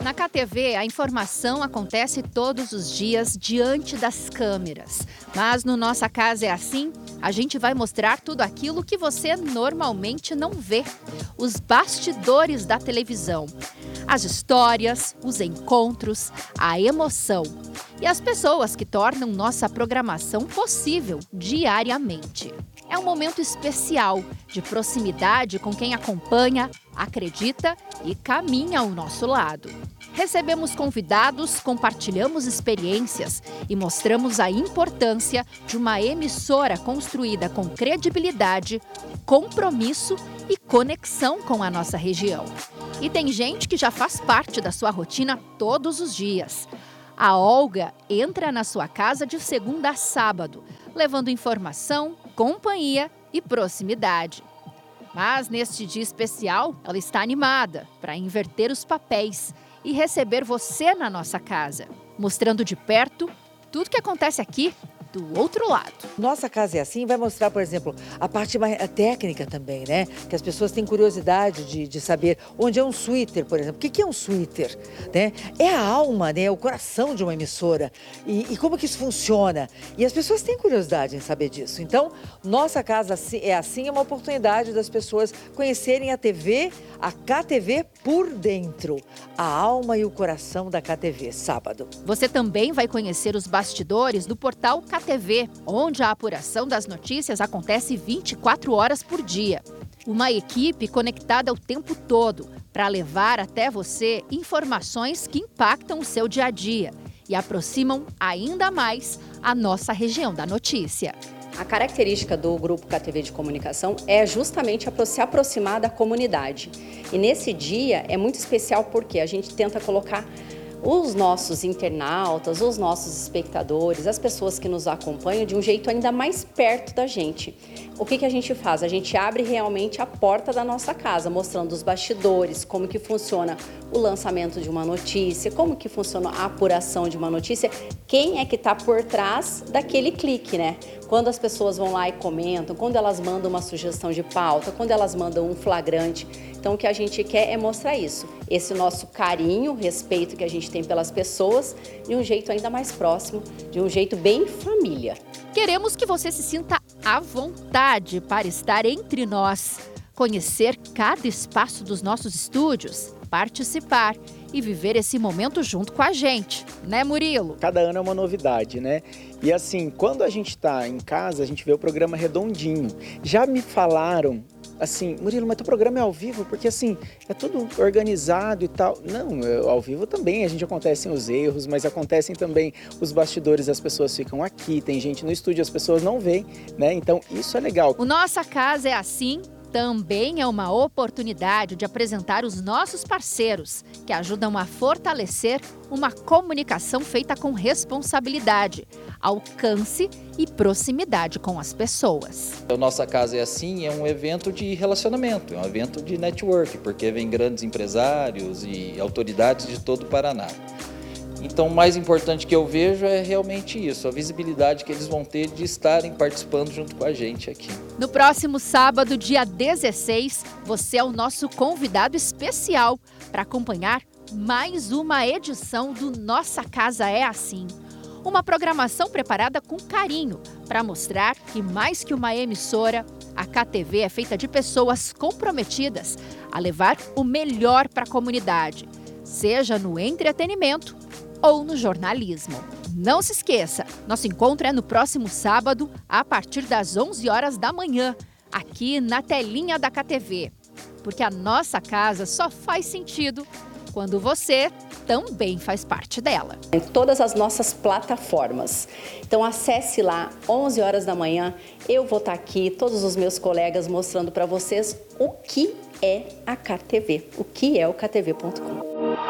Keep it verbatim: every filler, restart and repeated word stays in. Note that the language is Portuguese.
Na K T V, a informação acontece todos os dias diante das câmeras. Mas no Nossa Casa é assim, a gente vai mostrar tudo aquilo que você normalmente não vê. Os bastidores da televisão. As histórias, os encontros, a emoção. E as pessoas que tornam nossa programação possível diariamente. É um momento especial, de proximidade com quem acompanha, acredita e caminha ao nosso lado. Recebemos convidados, compartilhamos experiências e mostramos a importância de uma emissora construída com credibilidade, compromisso e conexão com a nossa região. E tem gente que já faz parte da sua rotina todos os dias. A Olga entra na sua casa de segunda a sábado, levando informação, companhia e proximidade. Mas neste dia especial, ela está animada para inverter os papéis e receber você na nossa casa, mostrando de perto tudo que acontece aqui do outro lado. Nossa Casa é Assim vai mostrar, por exemplo, a parte mais técnica também, né? Que as pessoas têm curiosidade de, de saber onde é um suíter, por exemplo. O que, que é um suíter? Né? É a alma, né? É o coração de uma emissora. E, e como que isso funciona? E as pessoas têm curiosidade em saber disso. Então, Nossa Casa é Assim é uma oportunidade das pessoas conhecerem a T V, a K T V por dentro. A alma e o coração da K T V, sábado. Você também vai conhecer os bastidores do portal K T V, onde a apuração das notícias acontece vinte e quatro horas por dia. Uma equipe conectada o tempo todo para levar até você informações que impactam o seu dia a dia e aproximam ainda mais a nossa região da notícia. A característica do Grupo K T V de Comunicação é justamente se aproximar da comunidade. E nesse dia é muito especial porque a gente tenta colocar os nossos internautas, os nossos espectadores, as pessoas que nos acompanham de um jeito ainda mais perto da gente. O que que a gente faz? A gente abre realmente a porta da nossa casa, mostrando os bastidores, como que funciona o lançamento de uma notícia, como que funciona a apuração de uma notícia, quem é que está por trás daquele clique, né? Quando as pessoas vão lá e comentam, quando elas mandam uma sugestão de pauta, quando elas mandam um flagrante. Então, o que a gente quer é mostrar isso, esse nosso carinho, respeito que a gente tem pelas pessoas, de um jeito ainda mais próximo, de um jeito bem família. Queremos que você se sinta à vontade para estar entre nós, conhecer cada espaço dos nossos estúdios, participar e viver esse momento junto com a gente, né, Murilo? Cada ano é uma novidade, né? E assim, quando a gente está em casa, a gente vê o programa redondinho. Já me falaram assim, Murilo, mas teu programa é ao vivo? Porque assim, é tudo organizado e tal. Não, eu, ao vivo também, a gente acontecem os erros, mas acontecem também os bastidores, as pessoas ficam aqui, tem gente no estúdio, as pessoas não veem, né? Então, isso é legal. O Nossa Casa é Assim também é uma oportunidade de apresentar os nossos parceiros, que ajudam a fortalecer uma comunicação feita com responsabilidade, alcance e proximidade com as pessoas. O Nossa Casa é Assim é um evento de relacionamento, é um evento de network, porque vem grandes empresários e autoridades de todo o Paraná. Então, o mais importante que eu vejo é realmente isso, a visibilidade que eles vão ter de estarem participando junto com a gente aqui. No próximo sábado, dia dezesseis, você é o nosso convidado especial para acompanhar mais uma edição do Nossa Casa é Assim. Uma programação preparada com carinho para mostrar que, mais que uma emissora, a K T V é feita de pessoas comprometidas a levar o melhor para a comunidade, seja no entretenimento ou no jornalismo. Não se esqueça, nosso encontro é no próximo sábado, a partir das onze horas da manhã, aqui na telinha da K T V. Porque a nossa casa só faz sentido quando você também faz parte dela. Em todas as nossas plataformas. Então acesse lá, onze horas da manhã, eu vou estar aqui, todos os meus colegas mostrando para vocês o que é a K T V, o que é o K T V ponto com.